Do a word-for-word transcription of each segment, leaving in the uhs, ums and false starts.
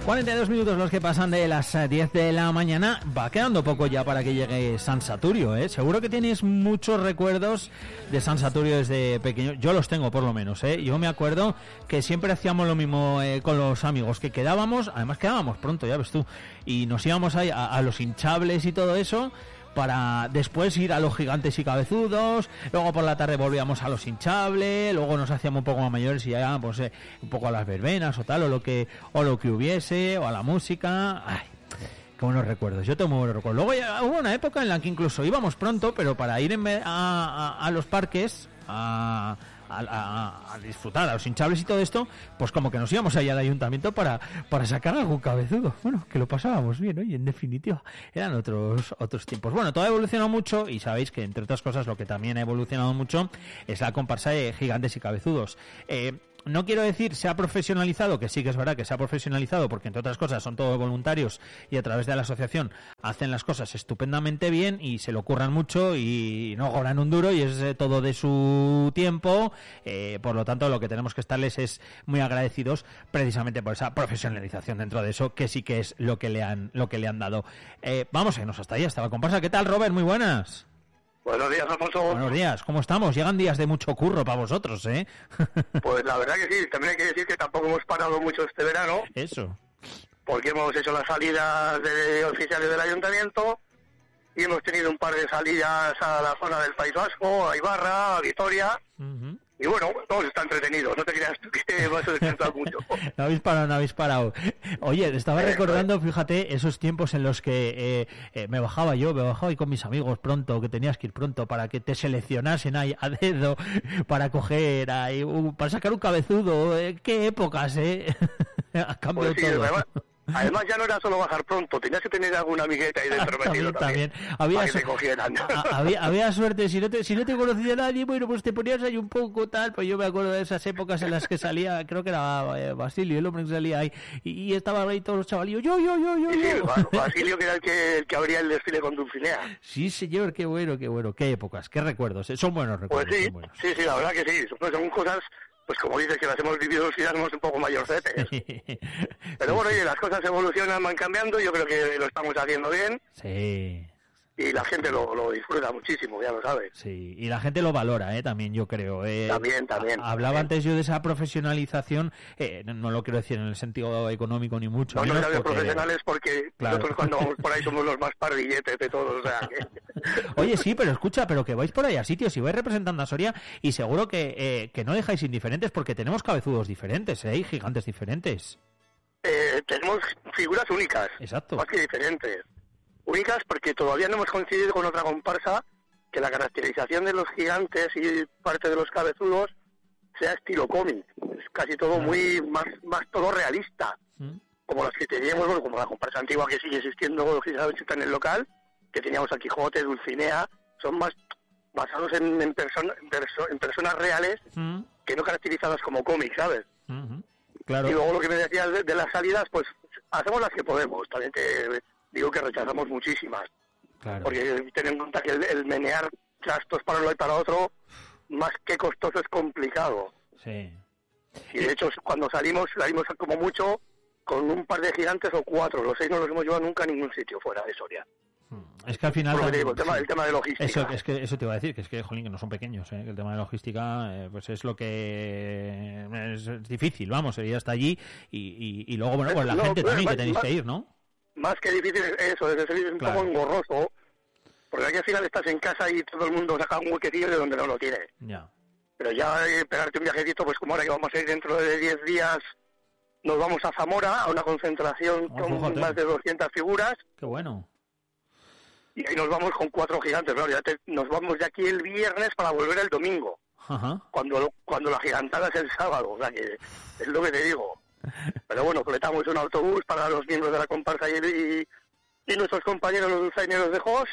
cuarenta y dos minutos los que pasan de las diez de la mañana. Va quedando poco ya para que llegue San Saturio, ¿eh? Seguro que tienes muchos recuerdos de San Saturio desde pequeño. Yo los tengo, por lo menos, ¿eh? Yo me acuerdo que siempre hacíamos lo mismo eh, con los amigos, que quedábamos, además quedábamos pronto, ya ves tú, y nos íbamos ahí a, a los hinchables y todo eso, para después ir a los gigantes y cabezudos, luego por la tarde volvíamos a los hinchables, luego nos hacíamos un poco más mayores y ya pues eh, un poco a las verbenas o tal, o lo que o lo que hubiese, o a la música. Ay, qué buenos recuerdos, yo tengo muy buenos recuerdos. Luego ya hubo una época en la que incluso íbamos pronto, pero para ir en, a, a, a los parques, a... A, a, a disfrutar a los hinchables y todo esto, pues como que nos íbamos allá al ayuntamiento para, para sacar algún cabezudo. Bueno, que lo pasábamos bien, oye, en definitiva eran otros otros tiempos. Bueno, todo ha evolucionado mucho y sabéis que entre otras cosas lo que también ha evolucionado mucho es la comparsa de gigantes y cabezudos. Eh, no quiero decir se ha profesionalizado, que sí que es verdad que se ha profesionalizado, porque entre otras cosas son todos voluntarios y a través de la asociación hacen las cosas estupendamente bien y se lo curran mucho y no cobran un duro y es eh, todo de su tiempo. Eh, por lo tanto, lo que tenemos que estarles es muy agradecidos precisamente por esa profesionalización dentro de eso, que sí que es lo que le han lo que le han dado. Eh, vamos a irnos hasta ahí, hasta la comparsa. ¿Qué tal, Robert? Muy buenas. Buenos días, Alfonso. Buenos días, ¿cómo estamos? Llegan días de mucho curro para vosotros, ¿eh? Pues la verdad que sí, también hay que decir que tampoco hemos parado mucho este verano. Eso. Porque hemos hecho las salidas de oficiales del ayuntamiento y hemos tenido un par de salidas a la zona del País Vasco, a Ibarra, a Vitoria. Uh-huh. Y bueno, todos están entretenidos, no te creas tú que vas a descansar mucho. No habéis parado, no habéis parado. Oye, estaba eh, recordando, fíjate, esos tiempos en los que eh, eh, me bajaba yo, me bajaba y con mis amigos pronto, que tenías que ir pronto para que te seleccionasen ahí a dedo, para coger ahí, uh, para sacar un cabezudo. Eh, qué épocas, ¿eh? Ha cambiado pues sí, todo. Además, además ya no era solo bajar pronto, tenías que tener alguna amigueta ahí dentro metido también, también. Había, para que te cogieran. había, había suerte, si no te, si no te conocía nadie, bueno, pues te ponías ahí un poco tal, pues yo me acuerdo de esas épocas en las que salía, creo que era eh, Basilio, el hombre que salía ahí, y, y estaban ahí todos los chavalillos, yo, yo, yo, yo, sí, yo. Sí, Basilio que era el que, el que abría el desfile con Dulcinea. Sí, señor, qué bueno, qué bueno, qué épocas, qué recuerdos, ¿eh? Son buenos recuerdos. Pues sí, buenos. sí, sí, la verdad que sí, son, son cosas... Pues como dices, que las hemos vivido si ya somos un poco mayorcetes. Pero bueno, oye, las cosas evolucionan, van cambiando, yo creo que lo estamos haciendo bien. Sí. Y la gente lo, lo disfruta muchísimo, ya lo sabes. Sí, y la gente lo valora, ¿eh? También yo creo. Eh, también, también. Hablaba también. antes yo de esa profesionalización, eh, no, no lo quiero decir en el sentido económico ni mucho. No, no menos de porque... profesionales porque claro. Nosotros cuando vamos por ahí somos los más pardilletes de todos. O sea, que... Oye, sí, pero escucha, pero que vais por ahí a sitios y vais representando a Soria y seguro que, eh, que no dejáis indiferentes porque tenemos cabezudos diferentes, ¿eh? Y gigantes diferentes. Eh, tenemos figuras únicas. Exacto. Más que diferentes. Únicas porque todavía no hemos coincidido con otra comparsa que la caracterización de los gigantes y parte de los cabezudos sea estilo cómic. Es casi todo muy, más, más todo realista. ¿Mm? Como las que teníamos, bueno, como la comparsa antigua que sigue existiendo, que está en el local, que teníamos a Quijote, Dulcinea, son más basados en, en, persona, en, perso, en personas reales ¿Mm? Que no caracterizadas como cómics, ¿sabes? Uh-huh. Claro. Y luego lo que me decías de, de las salidas, pues hacemos las que podemos. También te digo que rechazamos muchísimas. Claro. Porque ten en cuenta que el, el menear trastos para uno y para otro, más que costoso, es complicado. Sí. Y de hecho, cuando salimos, salimos como mucho con un par de gigantes o cuatro. Los seis no los hemos llevado nunca a ningún sitio fuera de Soria. Es que al final también, digo, el, tema, el tema de logística. Eso, es que eso te iba a decir, que es que, jolín, que no son pequeños, ¿eh? Que el tema de logística eh, pues es lo que es, es difícil, vamos, ir hasta allí y, y, y luego, bueno, pues la no, gente también más, que tenéis más, que ir, ¿no? Más que difícil es eso, es, es un claro. poco engorroso, porque aquí al final estás en casa y todo el mundo saca un huequecillo de donde no lo tiene. Ya. Pero ya eh, pegarte un viajecito, pues como ahora que vamos a ir dentro de diez días, nos vamos a Zamora, a una concentración oh, con fíjate. más de doscientas figuras. Qué bueno. Y ahí nos vamos con cuatro gigantes, claro, ya te, nos vamos de aquí el viernes para volver el domingo, Ajá. cuando cuando la gigantada es el sábado, o sea que es lo que te digo. Pero bueno, fletamos un autobús para los miembros de la comparsa y, y, y nuestros compañeros los dulzaineros de Jos,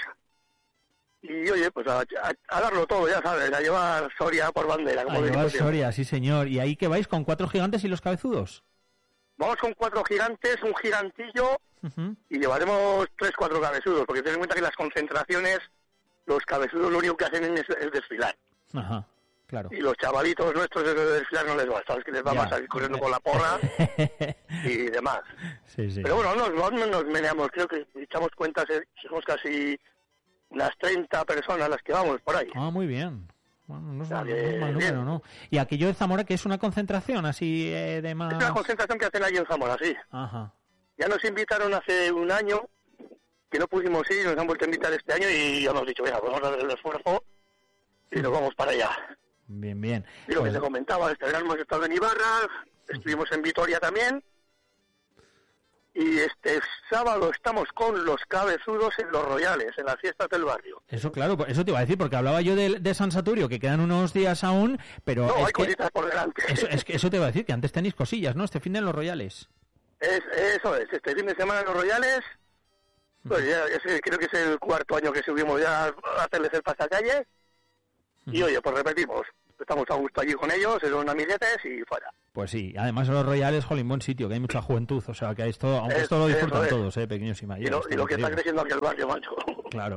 y oye, pues a, a, a darlo todo, ya sabes, a llevar Soria por bandera. Como a llevar Soria, sí señor. ¿Y ahí que vais con cuatro gigantes y los cabezudos? Vamos con cuatro gigantes, un gigantillo, uh-huh. y llevaremos tres, cuatro cabezudos, porque ten en cuenta que las concentraciones, los cabezudos lo único que hacen es, es desfilar. Ajá, claro. Y los chavalitos nuestros de desfilar no les va, sabes que les vamos a ir corriendo con la porra y demás. Sí, sí. Pero bueno, nos, nos meneamos, creo que echamos cuentas, eh, somos casi unas treinta personas las que vamos por ahí. Ah, muy bien. Bueno, no es, O sea, mal, que, no es mal número, bien. ¿no? Y aquello de Zamora, que es una concentración así eh, de más... Es una concentración que hacen allí en Zamora, sí. Ajá. Ya nos invitaron hace un año, que no pudimos ir, nos han vuelto a invitar este año y ya hemos dicho, venga, vamos a hacer el esfuerzo y nos vamos para allá. Bien, bien. Y lo Pues- que te comentaba, este verano hemos estado en Ibarra, estuvimos en Vitoria también, y este sábado estamos con los cabezudos en los Royales, en las fiestas del barrio. Eso, claro, pues eso te iba a decir, porque hablaba yo de, de San Saturio, que quedan unos días aún, pero No, es hay que, cositas por delante. eso, es que eso te iba a decir, que antes tenéis cosillas, ¿no? Este fin de en los Royales. Es, eso es, este fin de semana en los Royales, pues ya es- creo que es el cuarto año que subimos ya a hacerles el pasacalle, y oye, pues repetimos, estamos a gusto allí con ellos, son amiguetes y fuera. Pues sí, además en los Royales, jolín, buen sitio, que hay mucha juventud, o sea, que esto, aunque Es- esto lo disfrutan eso es. todos, ¿eh? Pequeños y Y mayores. lo, y todo lo que está digo. creciendo aquí el barrio, macho. Claro,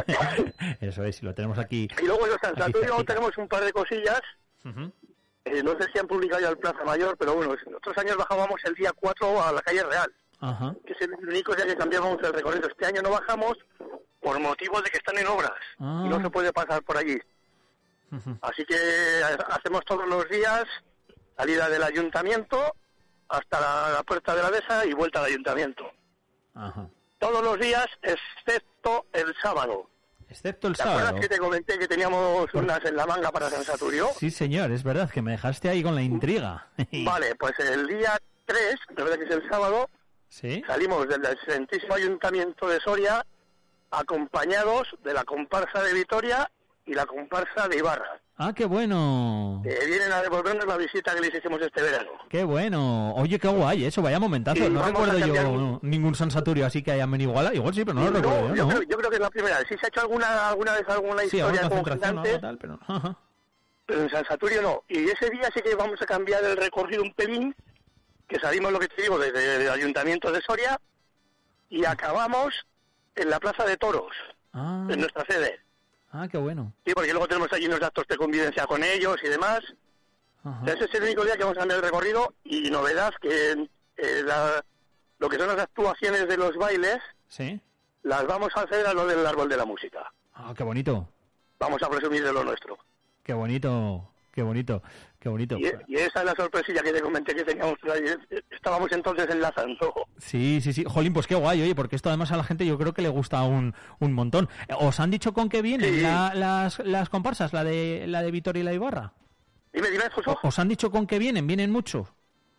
eso es, y lo tenemos aquí. Y luego en los San aquí Saturio cerquita. tenemos un par de cosillas. Ujú. Eh, no sé si han publicado ya el Plaza Mayor, pero bueno, otros años bajábamos el día cuatro a la calle Real, Ajá. que es el único día que cambiábamos el recorrido. Este año no bajamos por motivos de que están en obras Ah. y no se puede pasar por allí. Ujú. Así que ha- hacemos todos los días salida del ayuntamiento hasta la, la puerta de la dehesa y vuelta al ayuntamiento. Ajá. Todos los días, excepto el sábado. Excepto el ¿Te acuerdas sábado. que te comenté que teníamos Por- unas en la manga para San Saturio? Sí, señor, es verdad que me dejaste ahí con la intriga. Vale, pues el día tres, de verdad que es el sábado, ¿Sí? salimos del excelentísimo ayuntamiento de Soria acompañados de la comparsa de Vitoria y la comparsa de Ibarra, Ah, qué bueno. que vienen a devolvernos la visita que les hicimos este verano. Qué bueno. Oye, qué guay, eso, vaya momentazo. Y No vamos recuerdo a cambiar yo un- ningún San Saturio así que hayan venido igual. Igual sí, pero no lo No, recuerdo yo, yo, ¿no? creo, yo creo que es la primera vez. Sí se ha hecho alguna alguna vez alguna Sí, historia alguna con concentración o gigantes, algo tal, pero... Ajá. pero en San Saturio no. Y ese día sí que vamos a cambiar el recorrido un pelín, que salimos, lo que te digo, desde el ayuntamiento de Soria y acabamos en la Plaza de Toros, Ah, en nuestra sede. ah, qué bueno. Sí, porque luego tenemos allí unos actos de convivencia con ellos y demás. Ajá. Ese es el único día que vamos a cambiar el recorrido y novedad que eh, la- lo que son las actuaciones de los bailes ¿Sí? las vamos a hacer a lo del árbol de la música. Ah, qué bonito. Vamos a presumir de lo nuestro. Qué bonito. Qué bonito. Qué bonito. Y, y esa es la sorpresilla que te comenté que teníamos por ahí. Estábamos entonces enlazando. Sí, sí, sí. Jolín, pues qué guay, oye, porque esto además a la gente yo creo que le gusta un, un montón. ¿Os han dicho con qué vienen Sí. la- las, las comparsas, la de la de Vitoria y la Ibarra? Dime, dime, Josué. ¿Os han dicho con qué vienen? ¿Vienen muchos?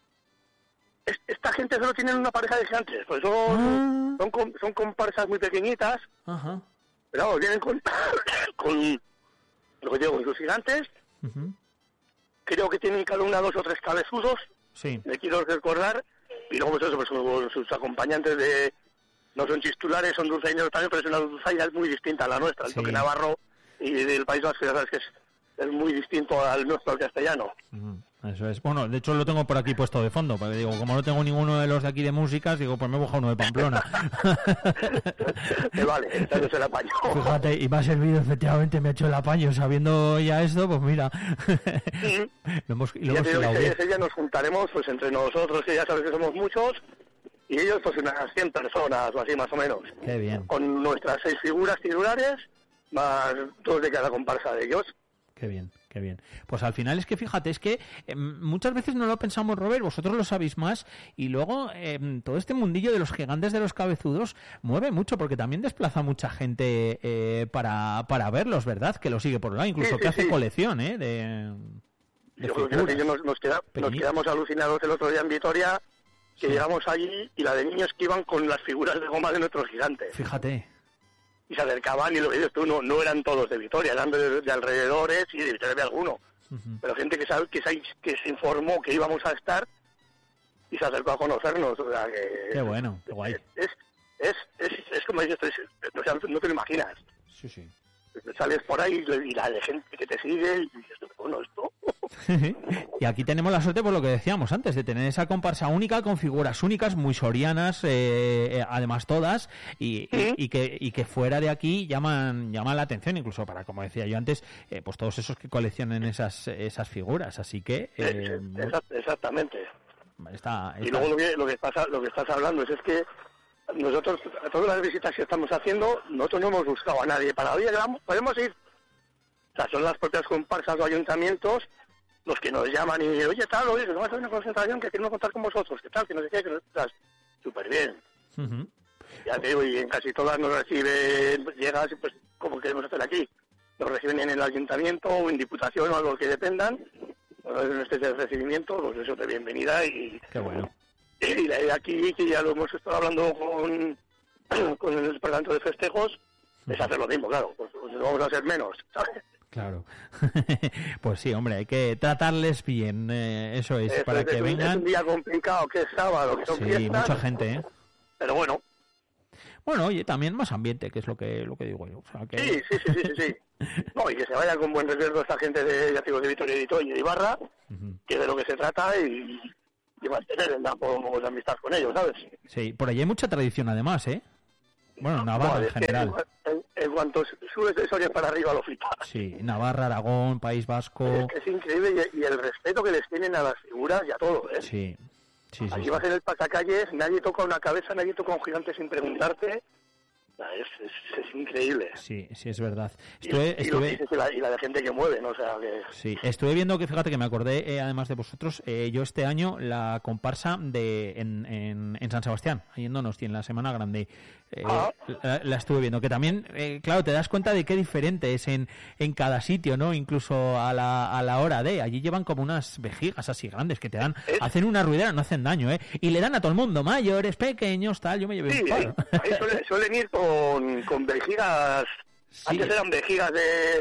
Es- Esta gente solo tiene una pareja de gigantes. Pues son, Ah. son, com- son comparsas muy pequeñitas. Ajá. Pero vamos, vienen con, con, lo que digo, con sus gigantes. Ujú. Creo que tienen cada una dos o tres cabezudos. Sí. Me quiero recordar. Y luego, pues eso, pues, sus, sus acompañantes de... No son chistulares, son dulzaineros también, pero es una dulzaina muy distinta a la nuestra. El Sí. toque navarro y del País Vasco, ya sabes que es, es muy distinto al nuestro, al castellano. Ujú. Eso es. Bueno, de hecho lo tengo por aquí puesto de fondo, porque digo, como no tengo ninguno de los de aquí de músicas, digo, pues me he buscado uno de Pamplona. Me vale, entonces el apaño. Fíjate, y me ha servido, efectivamente, me ha hecho el apaño, sabiendo ya esto, pues mira. lo hemos, y lo Ya hemos te digo, hilado ese, bien. ese día nos juntaremos pues entre nosotros, que ya sabes que somos muchos, y ellos pues unas cien personas o así más o menos. Qué bien, Con nuestras seis figuras titulares, más dos de cada comparsa de ellos. qué bien, qué bien. Pues al final es que fíjate, es que eh, muchas veces no lo pensamos, Robert, vosotros lo sabéis más, y luego eh, todo este mundillo de los gigantes de los cabezudos mueve mucho, porque también desplaza mucha gente eh, para, para verlos, ¿verdad? Que lo sigue por online, incluso Sí, sí, que hace sí. colección, ¿eh? De, de Yo creo que figuras. ellos nos, nos, queda- nos Pequeñitas. quedamos alucinados el otro día en Vitoria, que Sí. llegamos allí y la de niños que iban con las figuras de goma de nuestros gigantes. Fíjate. Y se acercaban y lo que dices tú, no, no eran todos de Vitoria, eran de, de alrededores y de Vitoria había alguno. Ujú. Pero gente que sabe, que se, que se informó que íbamos a estar y se acercó a conocernos. O sea, que Qué bueno, qué guay. Es, es, es, es como dices, es- o sea, no te lo imaginas. Sí, sí. Sales por ahí y la de gente que te sigue y dices, bueno, esto... Y aquí tenemos la suerte, por lo que decíamos antes, de tener esa comparsa única, con figuras únicas, muy sorianas, eh, además todas, y, ¿Mm? y, y, que, y que fuera de aquí llaman llaman la atención, incluso para, como decía yo antes, eh, pues todos esos que coleccionen esas esas figuras. Así que... Eh, Exactamente. Está, está... Y luego lo que, lo, que estás, lo que estás hablando es, es que nosotros, a todas las visitas que estamos haciendo, nosotros no hemos buscado a nadie para, oye, podemos ir. O sea, son las propias comparsas o ayuntamientos los que nos llaman y, oye, tal, oye, que vamos a hacer una concentración, que queremos contar con vosotros, que tal, que no sé qué, que no estás súper bien. Uh-huh. Ya te digo, y en casi todas nos reciben, llegas, pues, como queremos hacer aquí, nos reciben en el ayuntamiento o en diputación o algo que dependan, en este recibimiento, pues eso, de bienvenida y... Qué bueno. Y la idea aquí, que ya lo hemos estado hablando con, con el departamento de festejos, es hacer lo mismo, claro, pues, pues vamos a hacer menos, ¿sabes? Claro. Pues sí, hombre, hay que tratarles bien, eh, eso es, eso para es, que es vengan... Es un día complicado, que es sábado, que son sí, fiestas, mucha gente, ¿eh? Pero bueno. Bueno, oye, también más ambiente, que es lo que lo que digo yo. O sea, que... Sí, sí, sí, sí, sí, sí. No, y que se vaya con buen recuerdo esta gente de, ya digo, de Vitoria y de y Ibarra, uh-huh. que de lo que se trata y, y mantener el napo de amistad con ellos, ¿sabes? Sí, por allí hay mucha tradición además, ¿eh? Bueno, Navarra no, en general. En, en cuanto subes de Soria para arriba lo flipas. Sí, Navarra, Aragón, País Vasco... Es que es increíble y, y el respeto que les tienen a las figuras y a todo, ¿eh? Sí. Sí, sí, Aquí sí. vas en el pasacalles, nadie toca una cabeza, nadie toca un gigante sin preguntarte. Es, es, es increíble. Sí, sí, es verdad. Estuve, y, estuve... y, la, y la de gente que mueve, ¿no? O sea, que... Sí, estuve viendo que, fíjate que me acordé, eh, además de vosotros, eh, yo este año la comparsa de en, en, en San Sebastián, ahí en Donosti, en la Semana Grande, eh, ah. la, la estuve viendo, que también, eh, claro, te das cuenta de qué diferente es en, en cada sitio, ¿no? Incluso a la, a la hora de, allí llevan como unas vejigas así grandes que te dan, ¿Eh? hacen una ruidera, no hacen daño, ¿eh? Y le dan a todo el mundo, mayores, pequeños, tal, yo me llevé sí, un palo. Ahí, ahí suelen, suelen ir con, con vejigas, sí. Antes eran vejigas de,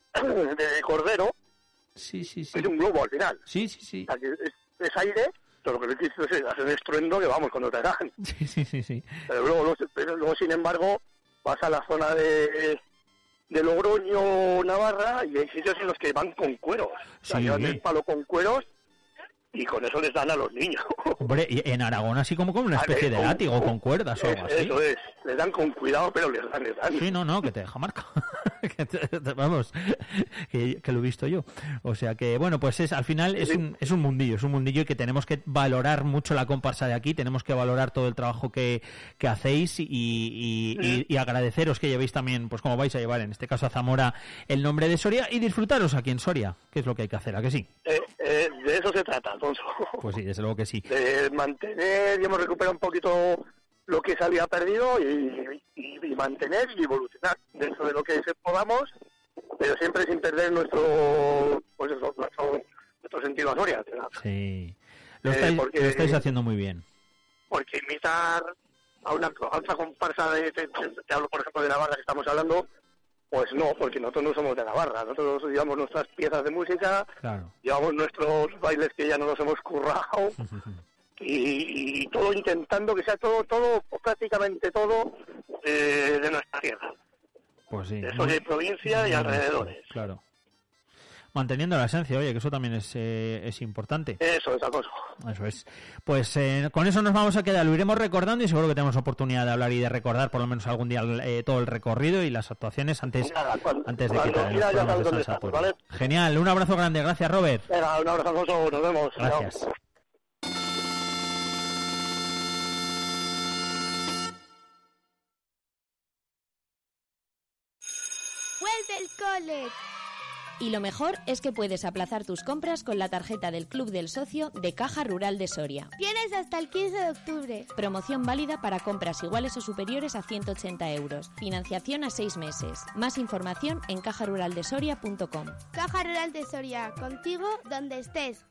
de cordero, sí, sí, sí. Es un globo al final. Sí, sí, sí. O sea, que es, es aire, pero lo que le dices es hacer un estruendo que vamos cuando te dan. Sí, sí, sí, sí. Pero luego, pero luego, sin embargo, vas a la zona de, de Logroño, Navarra, y hay sitios en los que van con cueros. O sea, sí. llevan el palo con cueros y con eso les dan a los niños. Hombre, y en Aragón así como con una especie vale, de látigo, con, con cuerdas o algo así. Eso es, les dan con cuidado, pero les dan, les dan. Sí, no, no, que te deja marca. que te, vamos, que, que lo he visto yo. O sea que, bueno, pues es al final es, sí. un, es un mundillo, es un mundillo y que tenemos que valorar mucho la comparsa de aquí, tenemos que valorar todo el trabajo que, que hacéis y, y, sí. y, y agradeceros que llevéis también, pues como vais a llevar en este caso a Zamora el nombre de Soria y disfrutaros aquí en Soria, que es lo que hay que hacer, ¿a que sí? Eh, eh, de eso se trata, Alfonso. Pues sí, desde luego que sí. De mantener, y hemos recuperado un poquito lo que se había perdido y, y, y mantener y evolucionar dentro de lo que se podamos, pero siempre sin perder nuestro pues eso, nuestro, nuestro sentido a Soria. Sí, lo estáis, eh, porque, lo estáis haciendo muy bien. Porque imitar a una, a otra comparsa, de, te, te hablo por ejemplo de Navarra que estamos hablando, pues no, porque nosotros no somos de Navarra, nosotros llevamos nuestras piezas de música, claro. llevamos nuestros bailes que ya no los hemos currado, y, y todo intentando que sea todo, todo, prácticamente todo eh, de nuestra tierra. Pues sí. Eso de provincia y alrededores. Claro. Manteniendo la esencia, oye, que eso también es, eh, es importante. Eso es acoso. Eso es. Pues eh, con eso nos vamos a quedar, lo iremos recordando y seguro que tenemos oportunidad de hablar y de recordar por lo menos algún día eh, todo el recorrido y las actuaciones antes, Nada, cuando, antes de que te estamos, ¿vale? Genial, un abrazo grande, gracias Robert. Venga, un abrazo Alfonso, nos vemos. Gracias. Chao. ¡Vuelve el cole! Y lo mejor es que puedes aplazar tus compras con la tarjeta del Club del Socio de Caja Rural de Soria. Tienes hasta el quince de octubre. Promoción válida para compras iguales o superiores a ciento ochenta euros. Financiación a seis meses. Más información en caja rural de soria punto com. Caja Rural de Soria, contigo donde estés.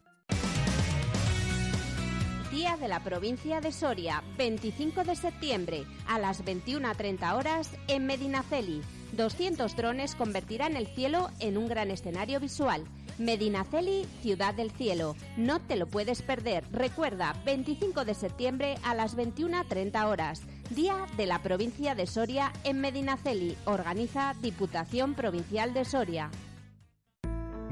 Día de la Provincia de Soria, veinticinco de septiembre, a las veintiuna treinta horas en Medinaceli. doscientos drones convertirán el cielo en un gran escenario visual. Medinaceli, Ciudad del Cielo. No te lo puedes perder. Recuerda, veinticinco de septiembre a las veintiuna treinta horas. Día de la Provincia de Soria en Medinaceli. Organiza Diputación Provincial de Soria.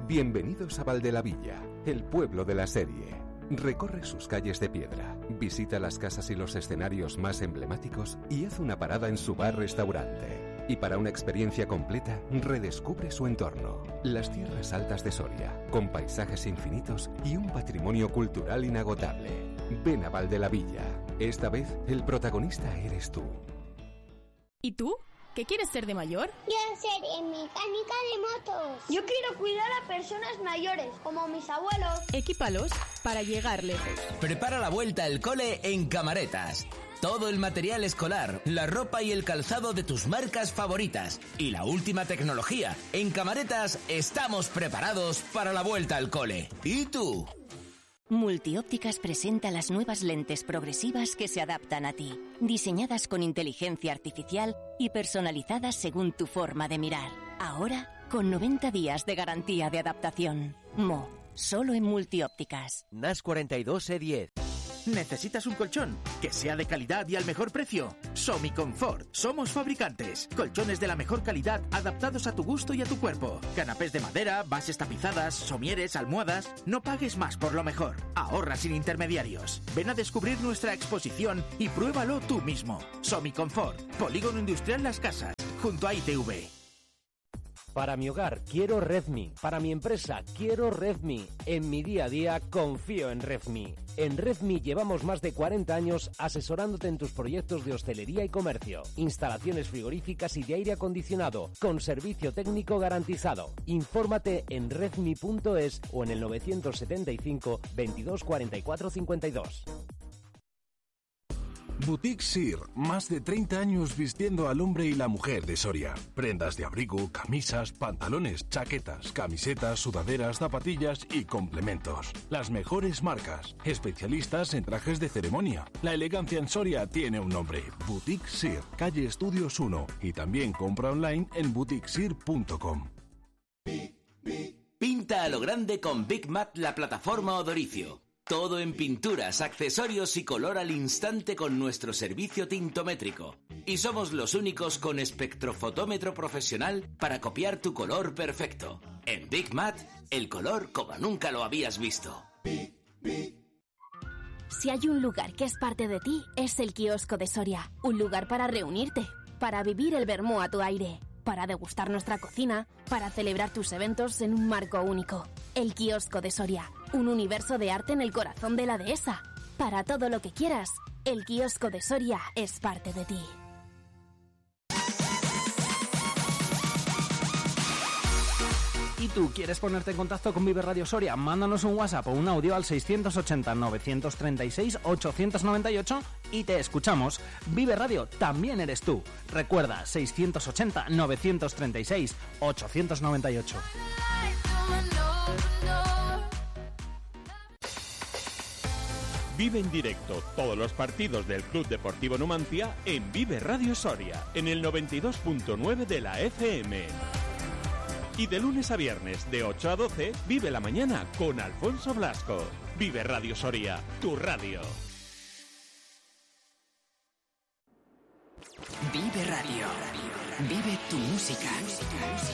Bienvenidos a Valdelavilla, el pueblo de la serie. Recorre sus calles de piedra, visita las casas y los escenarios más emblemáticos y haz una parada en su bar-restaurante. Y para una experiencia completa, redescubre su entorno. Las tierras altas de Soria, con paisajes infinitos y un patrimonio cultural inagotable. Ven a Valdelavilla. Esta vez, el protagonista eres tú. ¿Y tú? ¿Qué quieres ser de mayor? Yo seré mecánica de motos. Yo quiero cuidar a personas mayores, como mis abuelos. Equípalos para llegar lejos. Prepara la vuelta al cole en Camaretas. Todo el material escolar, la ropa y el calzado de tus marcas favoritas y la última tecnología. En Camaretas estamos preparados para la vuelta al cole. ¿Y tú? Multiópticas presenta las nuevas lentes progresivas que se adaptan a ti, diseñadas con inteligencia artificial y personalizadas según tu forma de mirar. Ahora, con noventa días de garantía de adaptación. Mo, solo en Multiópticas. N A S cuarenta y dos E diez. ¿Necesitas un colchón que sea de calidad y al mejor precio? Somiconfort. Somos fabricantes. Colchones de la mejor calidad adaptados a tu gusto y a tu cuerpo. Canapés de madera, bases tapizadas, somieres, almohadas. No pagues más por lo mejor. Ahorra sin intermediarios. Ven a descubrir nuestra exposición y pruébalo tú mismo. Somiconfort. Polígono Industrial Las Casas, junto a I T V. Para mi hogar quiero Redmi, para mi empresa quiero Redmi, en mi día a día confío en Redmi. En Redmi llevamos más de cuarenta años asesorándote en tus proyectos de hostelería y comercio, instalaciones frigoríficas y de aire acondicionado, con servicio técnico garantizado. Infórmate en redmi punto es o en el novecientos setenta y cinco, veintidós cuarenta y cuatro cincuenta y dos. Boutique Sir, más de treinta años vistiendo al hombre y la mujer de Soria. Prendas de abrigo, camisas, pantalones, chaquetas, camisetas, sudaderas, zapatillas y complementos. Las mejores marcas, especialistas en trajes de ceremonia. La elegancia en Soria tiene un nombre, Boutique Sir, calle Estudios uno, y también compra online en boutique sir punto com. Pinta a lo grande con Big Mat, la plataforma Odoricio. Todo en pinturas, accesorios y color al instante con nuestro servicio tintométrico. Y somos los únicos con espectrofotómetro profesional para copiar tu color perfecto. En Big Mat, el color como nunca lo habías visto. Si hay un lugar que es parte de ti, es el kiosco de Soria. Un lugar para reunirte, para vivir el vermú a tu aire, para degustar nuestra cocina, para celebrar tus eventos en un marco único. El kiosco de Soria, un universo de arte en el corazón de la dehesa. Para todo lo que quieras, el kiosco de Soria es parte de ti. ¿Y tú quieres ponerte en contacto con Vive Radio Soria? Mándanos un WhatsApp o un audio al seiscientos ochenta, novecientos treinta y seis, ochocientos noventa y ocho y te escuchamos. Vive Radio también eres tú. Recuerda, seiscientos ochenta, novecientos treinta y seis, ochocientos noventa y ocho. Vive en directo todos los partidos del Club Deportivo Numancia en Vive Radio Soria, en el noventa y dos punto nueve de la F M. Y de lunes a viernes, de ocho a doce, vive la mañana con Alfonso Blasco. Vive Radio Soria, tu radio. Vive Radio. Vive tu música.